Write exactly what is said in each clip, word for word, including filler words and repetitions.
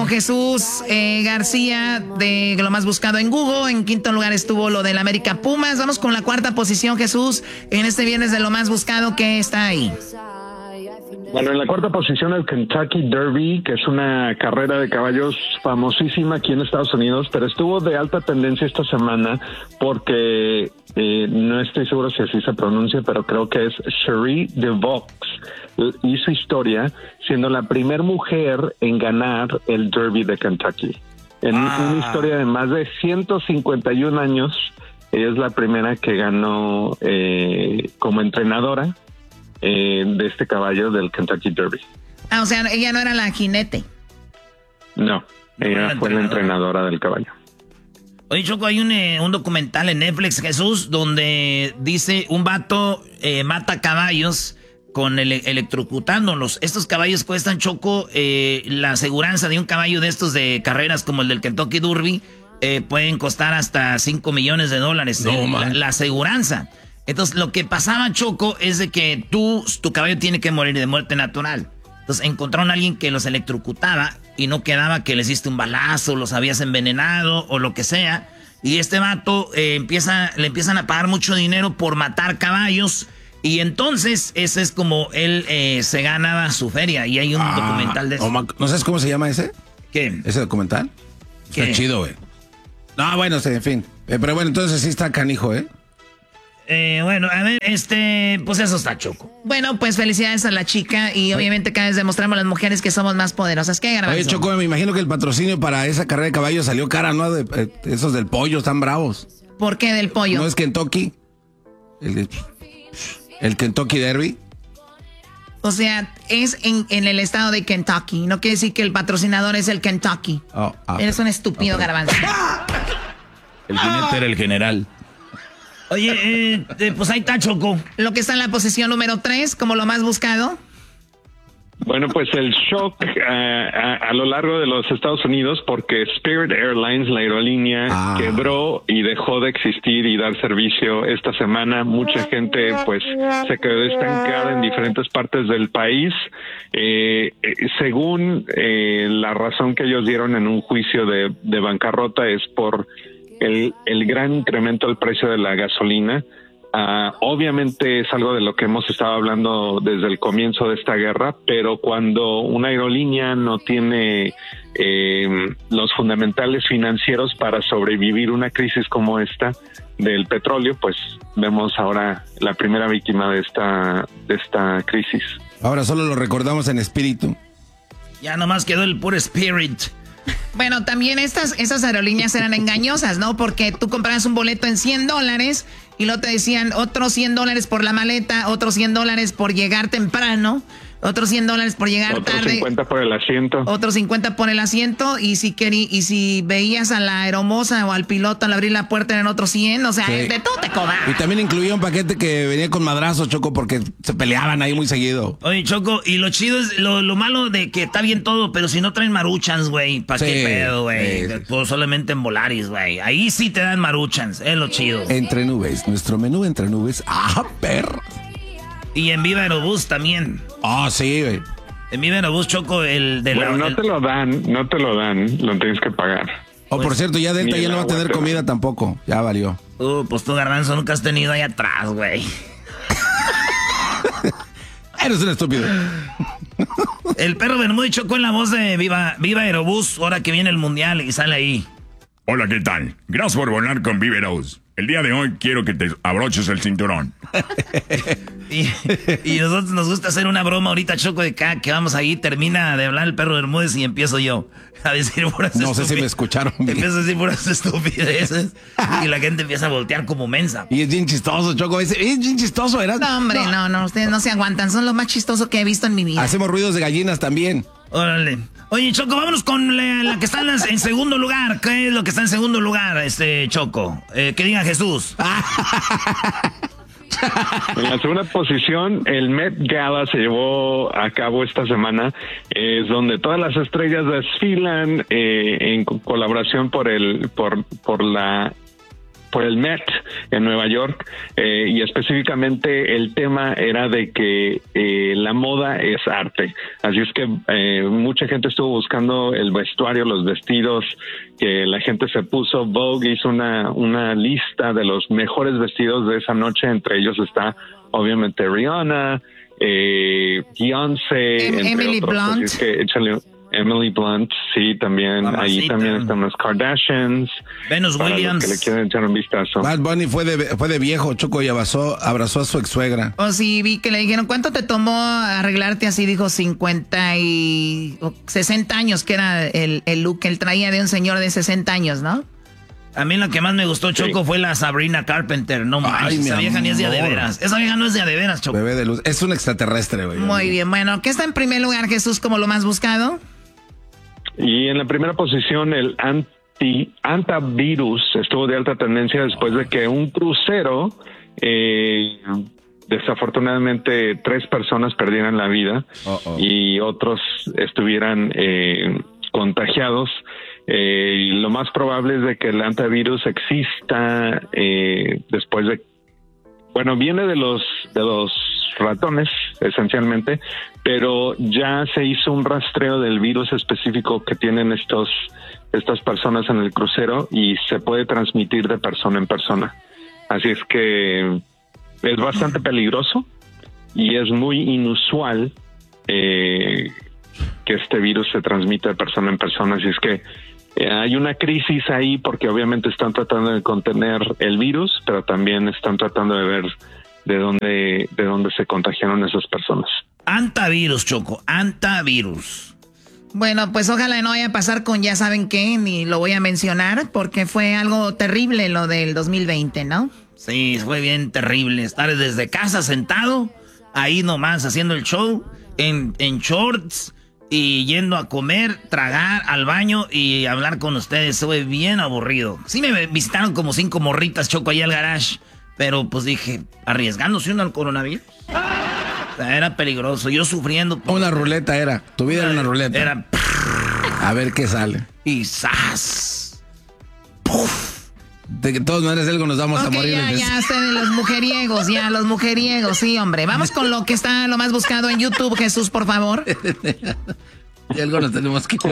con Jesús eh, García de lo más buscado en Google. En quinto lugar estuvo lo del América Pumas. Vamos con la cuarta posición, Jesús, en este viernes de lo más buscado. ¿Qué está ahí? Bueno, en la cuarta posición el Kentucky Derby, que es una carrera de caballos famosísima aquí en Estados Unidos, pero estuvo de alta tendencia esta semana porque eh, no estoy seguro si así se pronuncia, pero creo que es Cherie DeVaux. Hizo historia siendo la primer mujer en ganar el Derby de Kentucky. En ah. una historia de más de ciento cincuenta y un años, ella es la primera que ganó eh, como entrenadora Eh, de este caballo del Kentucky Derby. Ah, o sea, ella no era la jinete. No, ella no fue la entrenadora del caballo. Oye, Choco, hay un, eh, un documental en Netflix, Jesús, donde dice un vato eh, mata caballos con ele electrocutándolos. Estos caballos cuestan, Choco, eh, la aseguranza de un caballo de estos de carreras como el del Kentucky Derby, eh, pueden costar hasta cinco millones de dólares. No, eh, la, la aseguranza. Entonces, lo que pasaba, Choco, es de que tú, tu caballo tiene que morir de muerte natural. Entonces, encontraron a alguien que los electrocutaba y no quedaba que les hiciste un balazo, los habías envenenado o lo que sea. Y este vato eh, empieza, le empiezan a pagar mucho dinero por matar caballos. Y entonces, ese es como él eh, se ganaba su feria. Y hay un ah, documental de eso. ¿No sabes cómo se llama ese? ¿Qué? ¿Ese documental? ¿Qué? Está chido, güey. No, bueno, sí, en fin. Eh, pero bueno, entonces sí está canijo, ¿eh? Eh, bueno, a ver, este, pues eso está, Choco. Bueno, pues felicidades a la chica y obviamente cada vez demostramos a las mujeres que somos más poderosas. ¿Qué, Garbanzo? Oye, Choco, me imagino que el patrocinio para esa carrera de caballos salió cara, ¿no? De, de esos del pollo, están bravos. ¿Por qué del pollo? ¿No es Kentucky? El, el Kentucky Derby. O sea, es en, en el estado de Kentucky. No quiere decir que el patrocinador es el Kentucky. Oh, ah, Eres un estúpido, okay. Garbanzo. El jinete era el general. Oye, eh, eh, pues ahí está, Choco. Lo que está en la posición número tres, como lo más buscado. Bueno, pues el shock uh, a, a lo largo de los Estados Unidos porque Spirit Airlines, la aerolínea, ah. quebró y dejó de existir y dar servicio esta semana. Mucha gente pues se quedó estancada en diferentes partes del país. Eh, eh, según eh, la razón que ellos dieron en un juicio de, de bancarrota es por el, el gran incremento del precio de la gasolina. Uh, obviamente es algo de lo que hemos estado hablando desde el comienzo de esta guerra, pero cuando una aerolínea no tiene eh, los fundamentales financieros para sobrevivir una crisis como esta del petróleo, pues vemos ahora la primera víctima de esta, de esta crisis. Ahora solo lo recordamos en espíritu. Ya nomás quedó el puro spirit. Bueno, también estas, estas aerolíneas eran engañosas, ¿no? Porque tú comprabas un boleto en cien dólares y luego te decían otros cien dólares por la maleta, otros cien dólares por llegar temprano, otros cien dólares por llegar otros tarde. Otros cincuenta por el asiento. Otros cincuenta por el asiento. Y si querí, y si veías a la aeromoza o al piloto al abrir la puerta eran otros cien. O sea, sí. De todo te cobran. Y también incluía un paquete que venía con madrazos, Choco, porque se peleaban ahí muy seguido. Oye, Choco, y lo chido es, lo, lo malo de que está bien todo, pero si no traen maruchans, güey, ¿para sí, qué pedo, güey? Sí, sí. Solamente en Volaris, güey. Ahí sí te dan maruchans, es lo chido. Entre nubes, nuestro menú entre nubes. ¡Ah, perro! Y en Viva Aerobús también. Ah, oh, sí, güey. En Viva Aerobús, Choco, el de bueno, la... no el... te lo dan, no te lo dan, lo tienes que pagar. Oh, pues, por cierto, ya Delta ya no va a tener comida te... tampoco, ya valió. Uh, pues tú, Garbanzo, nunca has tenido ahí atrás, güey. Eres un estúpido. El perro Bermúdez, Choco, en la voz de Viva, Viva Aerobús, ahora que viene el Mundial y sale ahí. Hola, ¿qué tal? Gracias por volar con Viva Aerobús. El día de hoy quiero que te abroches el cinturón. y, y nosotros nos gusta hacer una broma ahorita, Choco, de acá, que vamos ahí, termina de hablar el perro Bermúdez y empiezo yo a decir puras No sé si me escucharon bien. Empiezo a decir puras estupideces y la gente empieza a voltear como mensa. Y es bien chistoso, Choco. Es, es bien chistoso, ¿verdad? No, hombre, no. no, no, ustedes no se aguantan. Son lo más chistoso que he visto en mi vida. Hacemos ruidos de gallinas también. Órale. Oye, Choco, vámonos con la, la que está en, en segundo lugar. ¿Qué es lo que está en segundo lugar, este Choco? Eh, que diga Jesús. En la segunda posición, el Met Gala se llevó a cabo esta semana, es donde todas las estrellas desfilan eh, en colaboración por el por por la por el Met en Nueva York, eh, y específicamente el tema era de que eh, la moda es arte. Así es que eh, mucha gente estuvo buscando el vestuario, los vestidos que la gente se puso. Vogue hizo una, una lista de los mejores vestidos de esa noche, entre ellos está obviamente Rihanna, eh, Beyoncé, Em, entre Emily otros. Blunt. Así es que échale Emily Blunt, sí, también. Mamacita. Ahí también están los Kardashians. Venus para Williams. los que le quieren echar un vistazo. Bad Bunny fue de, fue de viejo, Choco, y abrazó, abrazó a su ex suegra. O sí, vi que le dijeron, ¿cuánto te tomó arreglarte así? Dijo cincuenta y o sesenta años, que era el, el look que él traía de un señor de sesenta años, ¿no? A mí lo que más me gustó, Choco, sí. fue la Sabrina Carpenter. No manches, esa vieja ni es de a de veras. Esa vieja no es de a de veras, Choco. Bebé de luz. Es un extraterrestre, güey. Muy bien, bueno, ¿qué está en primer lugar, Jesús, como lo más buscado? Y en la primera posición, el anti antivirus estuvo de alta tendencia después de que un crucero, eh, desafortunadamente, tres personas perdieran la vida uh -oh. y otros estuvieran eh, contagiados. Eh, y lo más probable es de que el antivirus exista eh, después de, bueno, viene de los de los ratones esencialmente, pero ya se hizo un rastreo del virus específico que tienen estos estas personas en el crucero y se puede transmitir de persona en persona. Así es que es bastante peligroso y es muy inusual eh, que este virus se transmita de persona en persona. Así es que eh, hay una crisis ahí porque obviamente están tratando de contener el virus, pero también están tratando de ver de dónde, de dónde se contagiaron esas personas. Antivirus, Choco, antivirus. Bueno, pues ojalá no vaya a pasar con ya saben qué, ni lo voy a mencionar, porque fue algo terrible lo del dos mil veinte, ¿no? Sí, fue bien terrible. Estar desde casa sentado, ahí nomás haciendo el show, en, en shorts, y yendo a comer, tragar, al baño y hablar con ustedes. Fue bien aburrido. Sí me visitaron como cinco morritas, Choco, ahí al garage. Pero pues dije, arriesgándose uno al coronavirus. O sea, era peligroso, yo sufriendo. Una ruleta era, tu vida era una ruleta. Era... A ver qué sale. Y ¡zas! ¡Puf! De que todos maneras algo nos vamos okay, a morir. Ya, ya, están los mujeriegos, ya, los mujeriegos, sí, hombre. Vamos con lo que está lo más buscado en YouTube, Jesús, por favor. Y algo nos tenemos que...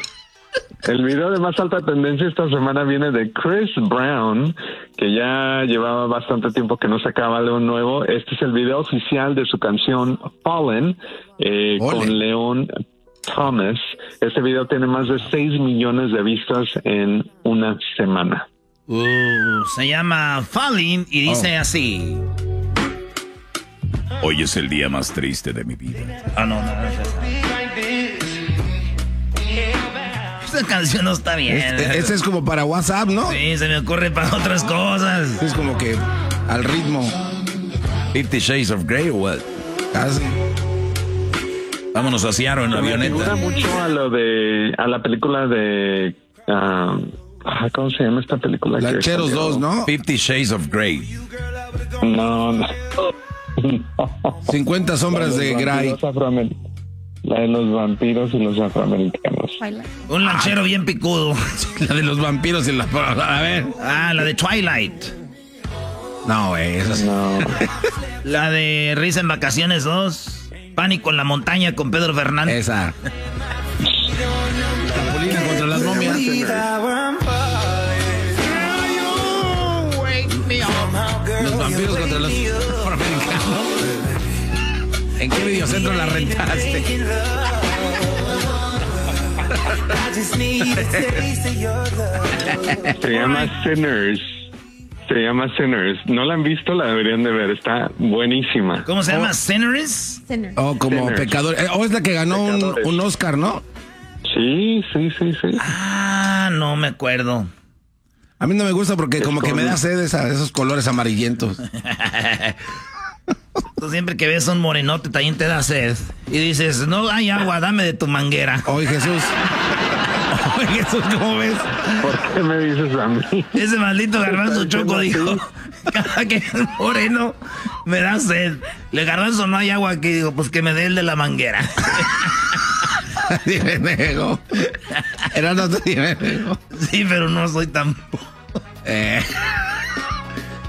El video de más alta tendencia esta semana viene de Chris Brown, que ya llevaba bastante tiempo que no sacaba algo nuevo. Este es el video oficial de su canción Fallen, eh, con Leon Thomas. Este video tiene más de seis millones de vistas en una semana. Uh, se llama Falling y dice oh. así. Hoy es el día más triste de mi vida. Ah, no, no, no, no. Esta canción no está bien. Este, este es como para WhatsApp, ¿no? Sí, se me ocurre para otras cosas. Es como que al ritmo. Fifty Shades of Grey o what? Casi. Vámonos a Seattle en la avioneta. Me figura mucho a lo de a la película de um, ¿cómo se llama esta película? Lancheros dos, ¿no? Fifty Shades of Grey. No, no. cincuenta sombras de Grey. La de los vampiros y los afroamericanos. Un lanchero ah, bien picudo. La de los vampiros y la... A ver. Ah, la de Twilight. No, güey, eso sí. No. La de Risa en Vacaciones dos. Pánico en la montaña con Pedro Fernández. Esa. Capulina contra las momias. Los vampiros contra los afroamericanos. ¿En qué videocentro la rentaste? Se llama Sinners. Se llama Sinners. No la han visto, la deberían de ver. Está buenísima. ¿Cómo se oh. llama? ¿Sinners? Sinners. Oh, como Sinners. pecador. Eh, oh, es la que ganó un, un Oscar, ¿no? Sí, sí, sí, sí. Ah, no me acuerdo. A mí no me gusta porque es como con... que me da sed esa, esos colores amarillentos. Tú siempre que ves un morenote también te da sed. Y dices, no hay agua, dame de tu manguera. Oye, Jesús. Oye, Jesús, ¿cómo ves? ¿Por qué me dices a mí? Ese maldito Garbanzo Choco dijo, cada que es moreno me da sed. Le Garbanzo, no hay agua aquí. Digo, pues que me dé el de la manguera. Dime, nego. Era no te dime, nego. Sí, pero no soy tan... Eh...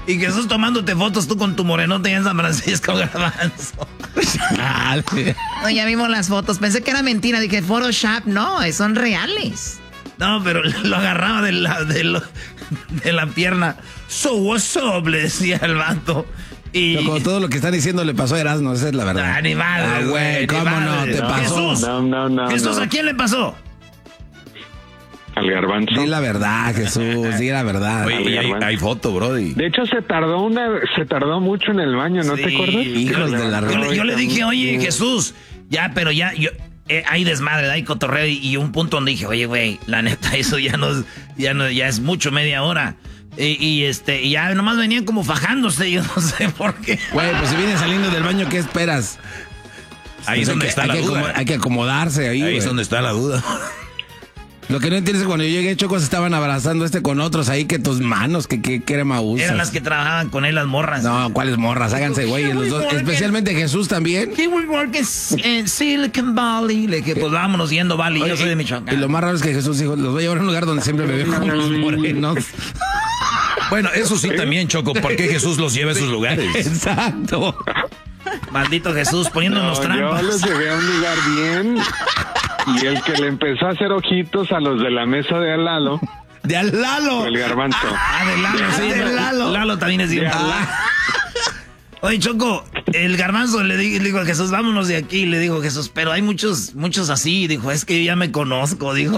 Y Jesús tomándote fotos tú con tu morenota en San Francisco, Garbanzo. No, ya vimos las fotos. Pensé que era mentira. Dije, Photoshop. No, son reales. No, pero lo agarraba de la, de, lo, de la pierna. So what's up, le decía el vato. Y pero con todo lo que están diciendo le pasó a Erasmo, esa es la verdad. Ah, ni madre, ah, güey, ¿cómo no? ¿Te no, pasó? Jesús, no, no, no, Jesús, no. ¿a quién le pasó? Al Garbanzo. Di la verdad, Jesús, di la verdad. Oye, y hay, hay foto, brody. De hecho, se tardó una, se tardó mucho en el baño, ¿no Sí, te acuerdas? Hijos de la Yo, le, yo le dije, oye, Sí. Jesús, ya, pero ya, yo, eh, hay desmadre, hay cotorreo, y, y un punto donde dije, oye, güey, la neta, eso ya no es, ya no, ya es mucho, media hora. Y, y este, y ya nomás venían como fajándose, yo no sé por qué. Güey, pues si vienes saliendo del baño, ¿qué esperas? Ahí es Pues donde hay está que, la hay que duda. acomod- hay que acomodarse ahí, Ahí güey. es donde está la duda. Lo que no entiendes es cuando yo llegué, Chocos estaban abrazando este con otros ahí, que tus manos, que qué crema usas. Eran las que trabajaban con él, las morras. No, ¿cuáles morras? Háganse, güey, los dos. Especialmente Jesús también. He will work en Silicon Valley. Le dije, pues vámonos yendo Valley, yo Oye, soy de y Michoacán. lo más raro es que Jesús dijo, los voy a llevar a un lugar donde siempre me veo con los morenos. Bueno, eso sí también, Choco. ¿Por qué Jesús los lleva a esos lugares? Exacto. Maldito Jesús, poniéndonos No, trampas. yo los llevé a un lugar bien. Y el que le empezó a hacer ojitos a los de la mesa de al lado, De al Lalo. el Garbanzo. Ah, de Lalo, sí. de Lalo. Lalo también es bien. De Lalo. Oye, Choco, el Garbanzo le di- le dijo a Jesús, vámonos de aquí. Le dijo Jesús, pero hay muchos, muchos así. Dijo, es que yo ya me conozco, dijo.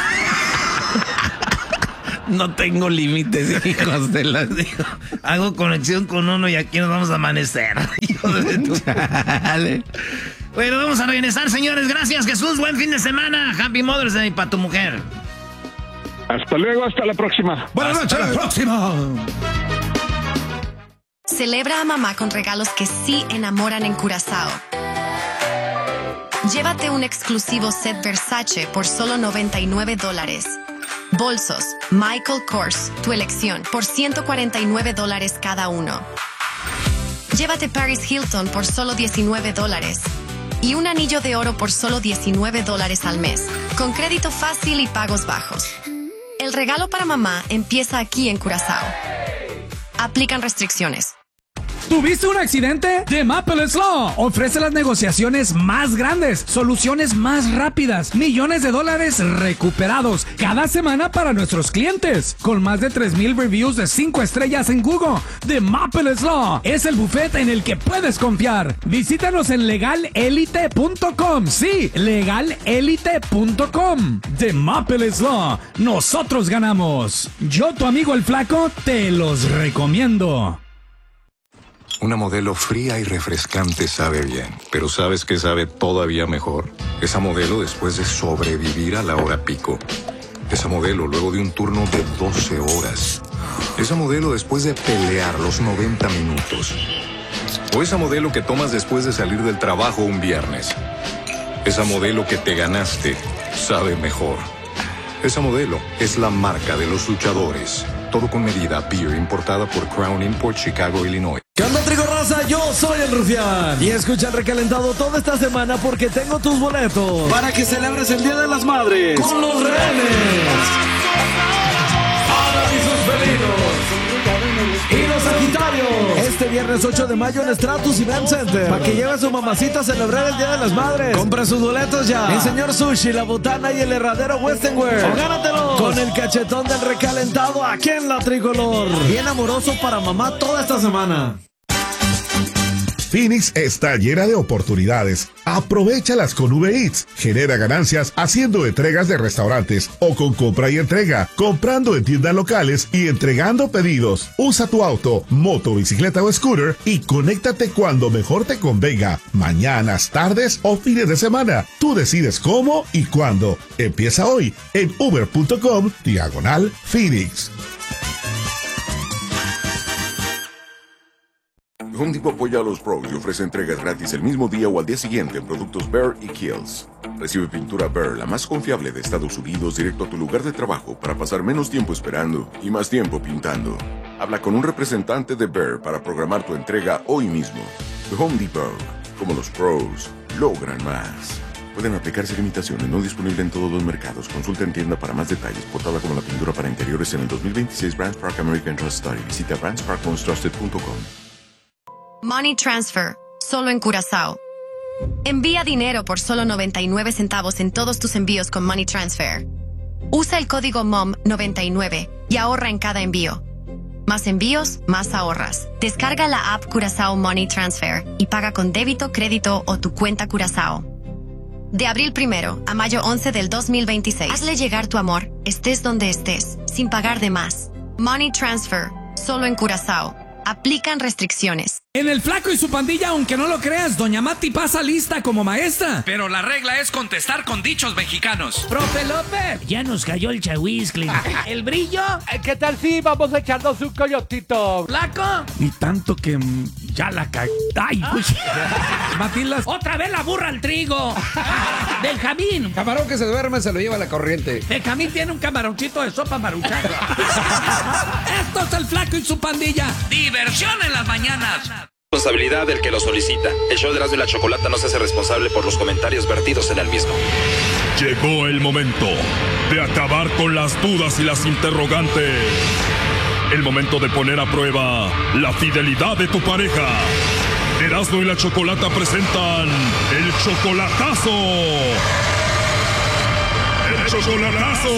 No tengo límites, hijos de la... Dijo, hago conexión con uno y aquí nos vamos a amanecer. Hijo de tu- Dale. Bueno, vamos a regresar, señores. Gracias, Jesús. Buen fin de semana. Happy Mother's Day para tu mujer. Hasta luego, hasta la próxima. Buenas noches. Hasta la próxima. Celebra a mamá con regalos que sí enamoran en Curazao. Llévate un exclusivo set Versace por solo noventa y nueve dólares. Bolsos Michael Kors, tu elección, por ciento cuarenta y nueve dólares cada uno. Llévate Paris Hilton por solo diecinueve dólares. Y un anillo de oro por solo diecinueve dólares al mes, con crédito fácil y pagos bajos. El regalo para mamá empieza aquí en Curazao. Aplican restricciones. ¿Tuviste un accidente? The Maples Law ofrece las negociaciones más grandes, soluciones más rápidas, millones de dólares recuperados cada semana para nuestros clientes. Con más de tres mil reviews de cinco estrellas en Google, The Maples Law es el bufete en el que puedes confiar. Visítanos en legal elite punto com. Sí, legal elite punto com. The Maples Law. Nosotros ganamos. Yo, tu amigo el flaco, te los recomiendo. Una Modelo fría y refrescante sabe bien, pero ¿sabes qué sabe todavía mejor? Esa Modelo después de sobrevivir a la hora pico. Esa Modelo luego de un turno de doce horas. Esa Modelo después de pelear los noventa minutos. O esa Modelo que tomas después de salir del trabajo un viernes. Esa Modelo que te ganaste sabe mejor. Esa Modelo es la marca de los luchadores. Todo con medida. Beer importada por Crown Import, Chicago, Illinois. ¿Qué onda, trigo raza? Yo soy el Rufián. Y escucha el recalentado toda esta semana porque tengo tus boletos para que celebres el Día de las Madres con los rehenes. Ana y sus felinos. Y los Sagitarios. Este viernes ocho de mayo en Stratus Event Center. Para que lleve a su mamacita a celebrar el Día de las Madres. Compra sus boletos ya. El señor Sushi, la botana y el herradero Western Wear. O gánatelos con el cachetón del recalentado aquí en la Tricolor. Bien amoroso para mamá toda esta semana. Phoenix está llena de oportunidades. Aprovéchalas con Uber Eats. Genera ganancias haciendo entregas de restaurantes o con compra y entrega, comprando en tiendas locales y entregando pedidos. Usa tu auto, moto, bicicleta o scooter y conéctate cuando mejor te convenga. Mañanas, tardes o fines de semana. Tú decides cómo y cuándo. Empieza hoy en uber punto com diagonal Phoenix. Home Depot apoya a los pros y ofrece entregas gratis el mismo día o al día siguiente en productos Behr y Kiehl's. Recibe pintura Behr, la más confiable de Estados Unidos, directo a tu lugar de trabajo para pasar menos tiempo esperando y más tiempo pintando. Habla con un representante de Behr para programar tu entrega hoy mismo. Home Depot, como los pros, logran más. Pueden aplicarse limitaciones, no disponible en todos los mercados. Consulta en tienda para más detalles. Portada como la pintura para interiores en el dos mil veintiséis Brands Park American Trust Study. Visita brands park most trusted punto com. Money Transfer, solo en Curazao. Envía dinero por solo noventa y nueve centavos en todos tus envíos con Money Transfer. Usa el código M O M noventa y nueve y ahorra en cada envío. Más envíos, más ahorras. Descarga la app Curazao Money Transfer y paga con débito, crédito o tu cuenta Curazao. De abril primero a mayo once del dos mil veintiséis, hazle llegar tu amor, estés donde estés, sin pagar de más. Money Transfer, solo en Curazao. Aplican restricciones. En El Flaco y su pandilla, aunque no lo creas, Doña Mati pasa lista como maestra. Pero la regla es contestar con dichos mexicanos. ¡Profe López! Ya nos cayó el chahuizcle. ¿El brillo? ¿Qué tal si vamos a echarnos un coyotito? ¿Flaco? Y tanto que mm, ya la caí. ¡Ay, pues! Matilda. ¡Otra vez la burra al trigo! ¡Benjamín! Camarón que se duerme se lo lleva la corriente. Benjamín tiene un camaroncito de sopa maruchan. Esto es El Flaco y su pandilla. Diversión en las mañanas. Responsabilidad del que lo solicita. El show de Erasmo y la Chocolata no se hace responsable por los comentarios vertidos en el mismo. Llegó el momento de acabar con las dudas y las interrogantes. El momento de poner a prueba la fidelidad de tu pareja. Erasmo y la Chocolata presentan el chocolatazo. ¡El chocolatazo!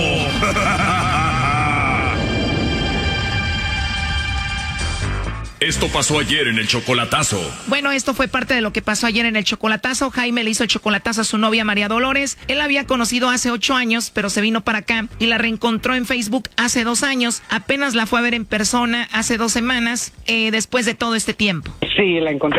Esto pasó ayer en el chocolatazo. Bueno, esto fue parte de lo que pasó ayer en el chocolatazo. Jaime le hizo el chocolatazo a su novia María Dolores. Él la había conocido hace ocho años, pero se vino para acá y la reencontró en Facebook hace dos años. Apenas la fue a ver en persona hace dos semanas, eh, después de todo este tiempo. Sí, la encontré